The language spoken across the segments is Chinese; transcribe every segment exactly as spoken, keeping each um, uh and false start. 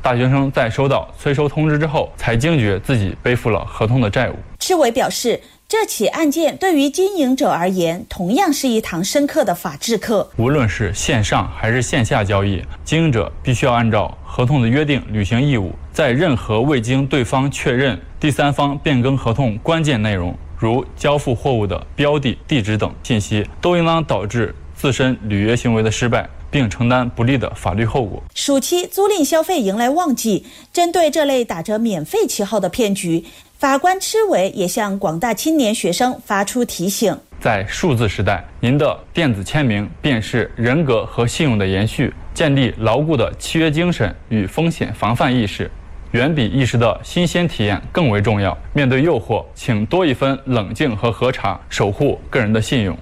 大学生在收到催收通知之后，才惊觉自己背负了合同的债务。 施伟表示，这起案件对于经营者而言，同样是一堂深刻的法治课。 无论是线上还是线下交易，经营者必须要按照合同的约定履行义务，在任何未经对方确认、第三方变更合同关键内容，如交付货物的标的、地址等信息，都应当导致自身履约行为的失败，并承担不利的法律后果。 暑期租赁消费迎来旺季，针对这类打着免费旗号的骗局，法官施伟也向广大青年学生发出提醒： 在数字时代，您的电子签名便是人格和信用的延续，建立牢固的契约精神与风险防范意识，远比一时的新鲜体验更为重要。面对诱惑，请多一分冷静和核查，守护个人的信用。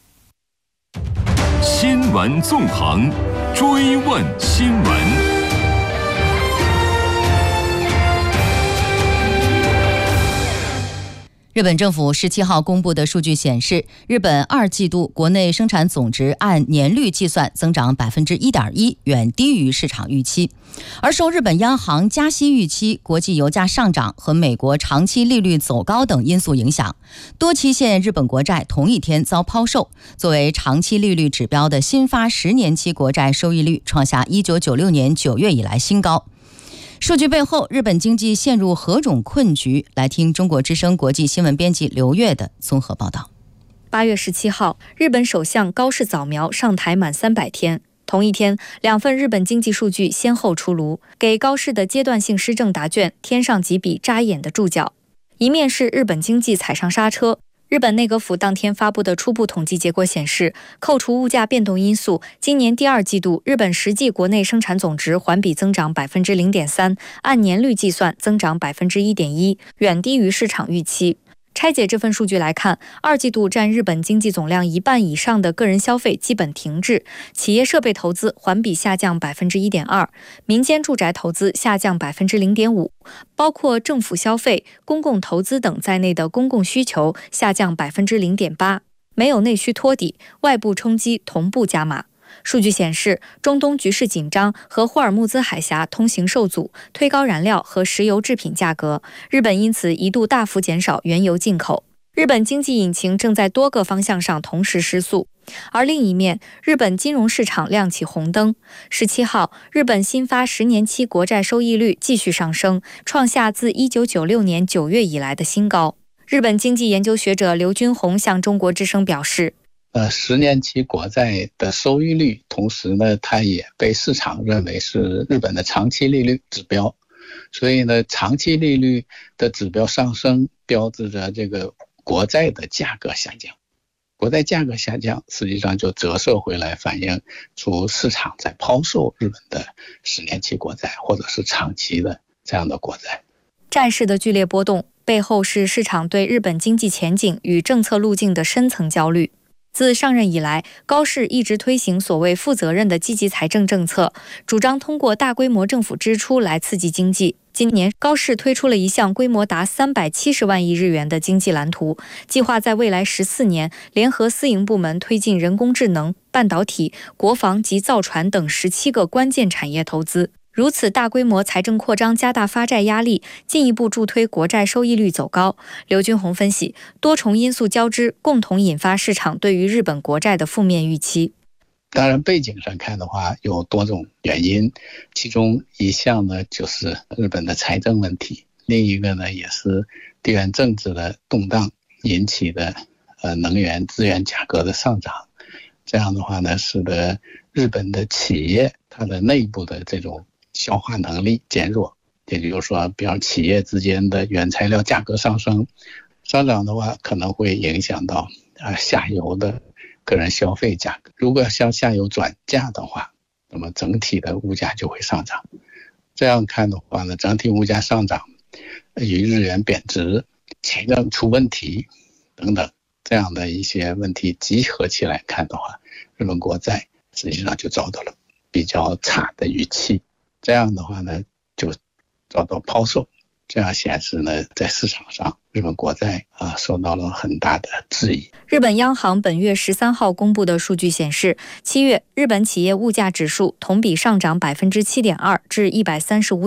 新闻纵横，追问新闻。 日本政府十七号公布的数据显示，日本二季度国内生产总值按年率计算增长百分之一点一，远低于市场预期。而受日本央行加息预期、国际油价上涨和美国长期利率走高等因素影响，多期限日本国债同一天遭抛售。作为长期利率指标的新发十年期国债收益率创下一九九六年九月以来新高。数据背后，日本经济陷入何种困局？来听中国之声国际新闻编辑刘月的综合报道。 八月十七号，日本首相高市早苗上台满三百天。同一天，两份日本经济数据先后出炉，给高市的阶段性施政答卷添上几笔扎眼的注脚。一面是日本经济踩上刹车。日本内阁府当天发布的初步统计结果显示，扣除物价变动因素，今年第二季度日本实际国内生产总值环比增长 百分之零点三， 按年率计算增长 百分之一点一， 远低于市场预期。拆解这份数据来看，二季度占日本经济总量一半以上的个人消费基本停滞，企业设备投资环比下降 百分之一点二， 民间住宅投资下降 百分之零点五， 包括政府消费、公共投资等在内的公共需求下降 百分之零点八， 没有内需托底，外部冲击同步加码。数据显示，中东局势紧张和霍尔木兹海峡通行受阻，推高燃料和石油制品价格，日本因此一度大幅减少原油进口。日本经济引擎正在多个方向上同时失速。而另一面，日本金融市场亮起红灯。十七号，日本新发十年期国债收益率继续上升，创下自一九九六年九月以来的新高。日本经济研究学者刘军宏向中国之声表示， 呃，十年期国债的收益率，同时呢，它也被市场认为是日本的长期利率指标，所以呢，长期利率的指标上升，标志着这个国债的价格下降。国债价格下降，实际上就折射回来，反映出市场在抛售日本的十年期国债，或者是长期的这样的国债。 债市的剧烈波动背后是市场对日本经济前景与政策路径的深层焦虑。自上任以来，高市一直推行所谓负责任的积极财政政策，主张通过大规模政府支出来刺激经济。今年，高市推出了一项规模达三百七十万亿日元的经济蓝图，计划在未来十四年联合私营部门推进人工智能、半导体、国防及造船等十七个关键产业投资。如此大规模财政扩张加大发债压力，进一步助推国债收益率走高。刘军宏分析，多重因素交织，共同引发市场对于日本国债的负面预期。 当然背景上看的话，有多种原因，其中一项呢就是日本的财政问题，另一个呢也是地缘政治的动荡引起的呃能源资源价格的上涨。这样的话呢，使得日本的企业它的内部的这种消化能力减弱，也就是说，比方企业之间的原材料价格上升，上涨的话可能会影响到啊下游的个人消费价格。如果向下游转嫁的话，那么整体的物价就会上涨。这样看的话呢，整体物价上涨与日元贬值、财政出问题等等这样的一些问题集合起来看的话，日本国债实际上就遭到了比较差的预期。这样的话呢，就遭到抛售，这样显示呢，在市场上日本国债啊受到了很大的质疑。 日本央行本月十三号公布的数据显示，七月日本企业物价指数同比上涨 百分之七点二 至一百三十五